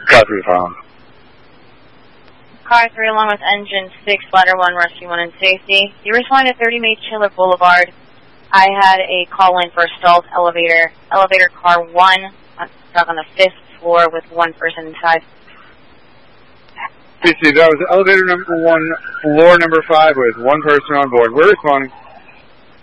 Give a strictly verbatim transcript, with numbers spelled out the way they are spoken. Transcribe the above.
Car three, following. Car three along with engine six, ladder one, rescue one, and safety. You responded to thirty Maychiller Boulevard. I had a call in for a stalled elevator. Elevator car one, stuck on the fifth floor with one person inside. P C, that was elevator number one, floor number five with one person on board. We're responding.